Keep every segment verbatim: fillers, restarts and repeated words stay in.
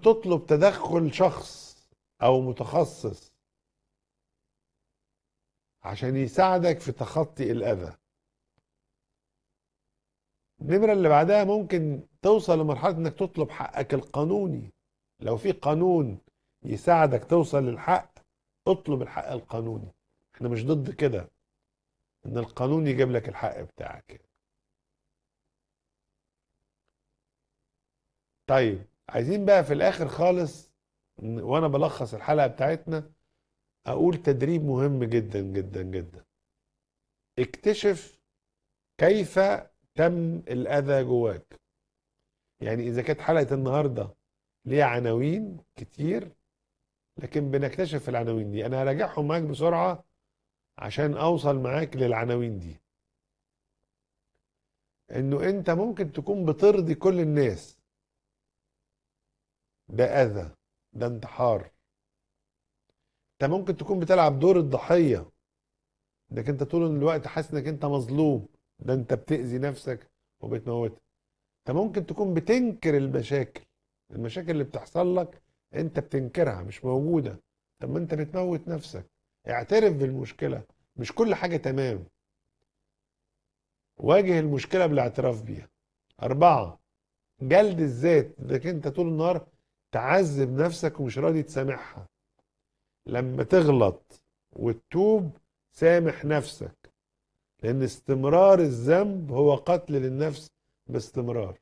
تطلب تدخل شخص او متخصص عشان يساعدك في تخطي الاذى. النمرة اللي بعدها ممكن توصل لمرحلة انك تطلب حقك القانوني. لو في قانون يساعدك توصل للحق، اطلب الحق القانوني. احنا مش ضد كده، ان القانون يجيب لك الحق بتاعك. طيب عايزين بقى في الاخر خالص وانا بلخص الحلقة بتاعتنا اقول تدريب مهم جدا جدا جدا. اكتشف كيف تم الاذى جواك. يعني اذا كانت حلقة النهاردة ليها عناوين كتير، لكن بنكتشف العناوين دي. انا هراجعهم معاك بسرعة عشان اوصل معاك للعناوين دي. انه انت ممكن تكون بترضي كل الناس، ده اذى، ده انتحار. انت ممكن تكون بتلعب دور الضحية، انك انت طول الوقت حاسس انك انت مظلوم، ده انت بتأذي نفسك وبتموتك. انت ممكن تكون بتنكر المشاكل، المشاكل اللي بتحصل لك انت بتنكرها، مش موجودة. طب ما انت بتموت نفسك. اعترف بالمشكلة، مش كل حاجة تمام. واجه المشكلة بالاعتراف بيها. أربعة، جلد الذات، انك انت طول النهار تعذب نفسك ومش راضي تسامحها. لما تغلط وتتوب سامح نفسك، لأن استمرار الذنب هو قتل للنفس باستمرار.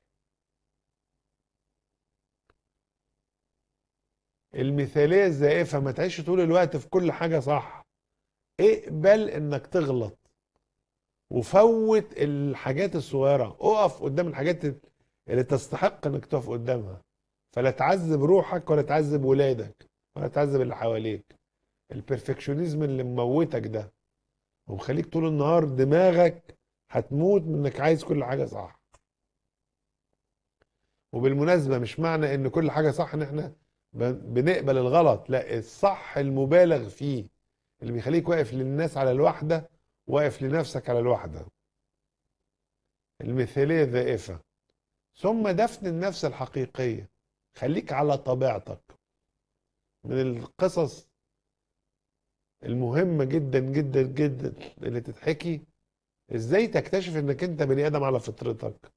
المثالية الزائفة، ما تعيش طول الوقت في كل حاجة صح. اقبل انك تغلط وفوت الحاجات الصغيرة، اقف قدام الحاجات اللي تستحق انك تقف قدامها. فلا تعذب روحك ولا تعذب ولادك ولا تعذب اللي حواليك. البرفكشنزم اللي مموتك ده ومخليك طول النهار دماغك هتموت من انك عايز كل حاجة صح. وبالمناسبة مش معنى ان كل حاجة صح ان احنا بنقبل الغلط، لا، الصح المبالغ فيه اللي بيخليك واقف للناس على الواحدة، واقف لنفسك على الواحدة. المثالية الزائفة. ثم دفن النفس الحقيقية، خليك على طبيعتك. من القصص المهمة جدا جدا جدا اللي تتحكي، ازاي تكتشف انك انت بني ادم على فطرتك.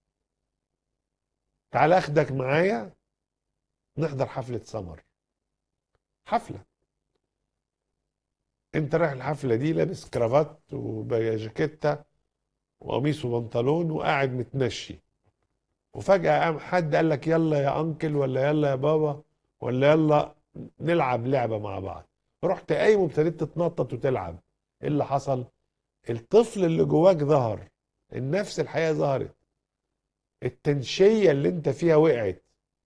تعال اخدك معايا نحضر حفلة سمر. حفلة، انت رايح الحفلة دي لابس كرافات وجاكيتة وقميص وبنطلون وقاعد متنشي، وفجأة قام حد قال لك يلا يا انكل، ولا يلا يا بابا، ولا يلا نلعب لعبة مع بعض. رحت قايم وابتديت تتنطط وتلعب. ايه اللي حصل؟ الطفل اللي جواك ظهر، النفس الحقيقة ظهرت، التنشية اللي انت فيها وقعت،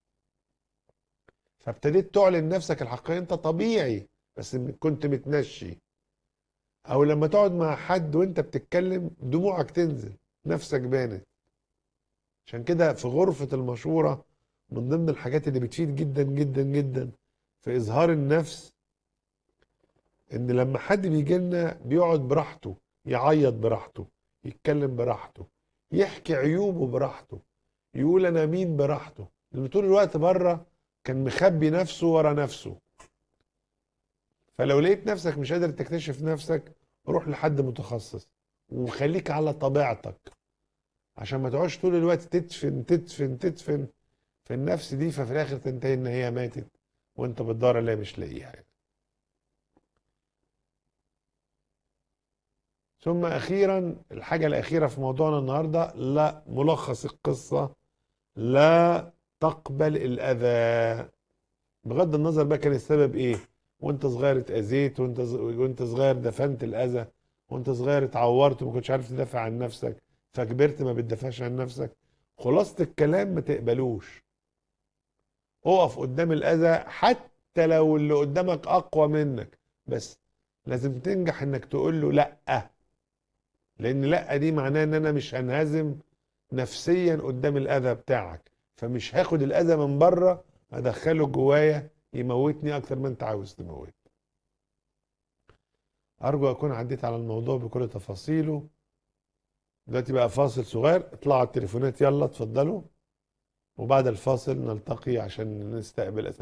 فابتديت تعلن نفسك الحقيقية. انت طبيعي بس كنت متنشي. او لما تقعد مع حد وانت بتتكلم دموعك تنزل، نفسك بانت. عشان كده في غرفة المشورة من ضمن الحاجات اللي بتفيد جدا جدا جدا في اظهار النفس، ان لما حد بيجي لنا بيقعد براحته، يعيط براحته، يتكلم براحته، يحكي عيوبه براحته، يقول انا مين براحته. لان طول الوقت بره كان مخبي نفسه ورا نفسه. فلو لقيت نفسك مش قادر تكتشف نفسك، روح لحد متخصص وخليك على طبيعتك، عشان ما تقعدش طول الوقت تدفن تدفن تدفن في النفس دي، ففي الاخر تنتهي ان هي ماتت وانت بتدور عليها مش لاقيها يعني. ثم اخيرا الحاجة الاخيرة في موضوعنا النهاردة، لا، ملخص القصة، لا تقبل الاذى. بغض النظر بقى كان السبب ايه، وانت صغير اتأذيت، وانت وانت صغير دفنت الاذى، وانت صغير اتعورت وما كنتش عارف تدافع عن نفسك فكبرت ما بتدافعش عن نفسك. خلاصة الكلام ما تقبلوش. اقف قدام الاذى حتى لو اللي قدامك اقوى منك، بس لازم تنجح انك تقول له لا. لان لا دي معناه ان انا مش هنهزم نفسيا قدام الاذى بتاعك، فمش هاخد الاذى من بره ادخله جوايا يموتني اكتر ما انت عاوز تموت. ارجو اكون عديت على الموضوع بكل تفاصيله. دلوقتي بقى فاصل صغير، اطلعوا على التليفونات يلا اتفضلوا. وبعد الفاصل نلتقي عشان نستقبل أسئلة